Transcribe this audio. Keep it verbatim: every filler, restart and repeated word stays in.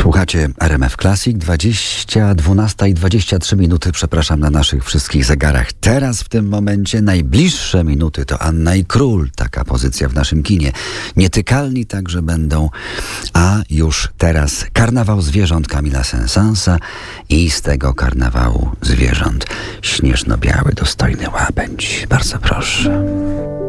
Słuchacie R M F Classic, dwadzieścia, dwunasta i dwadzieścia trzy minuty, przepraszam, na naszych wszystkich zegarach. Teraz, w tym momencie, najbliższe minuty to Anna i Król, taka pozycja w naszym kinie. Nietykalni także będą, a już teraz Karnawał Zwierząt Kamila Saint-Saënsa i z tego Karnawału Zwierząt Śnieżno-Biały, dostojny łabędź. Bardzo proszę.